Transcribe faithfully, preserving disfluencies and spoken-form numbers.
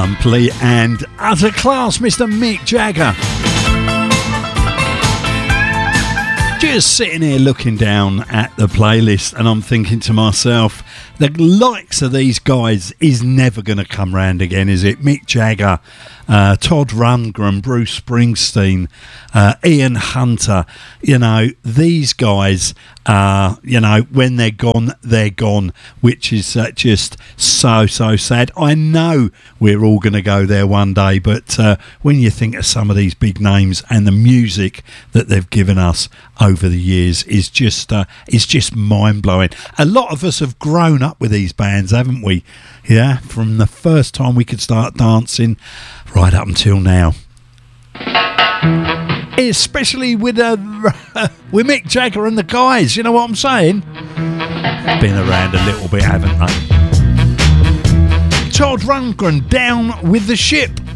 Complete and utter class, Mister Mick Jagger. Just sitting here looking down at the playlist and I'm thinking to myself, the likes of these guys is never going to come round again, is it? Mick Jagger, uh, Todd Rundgren, Bruce Springsteen, uh, Ian Hunter, you know, these guys, uh, you know, when they're gone, they're gone, which is uh, just so, so sad. I know we're all going to go there one day, but uh, when you think of some of these big names and the music that they've given us over the years is just, uh, is just mind-blowing. A lot of us have grown up with these bands, haven't we? Yeah, from the first time we could start dancing right up until now. Especially with uh, with Mick Jagger and the guys, you know what I'm saying? Been around a little bit, haven't they? Todd Rundgren, Down with the Ship.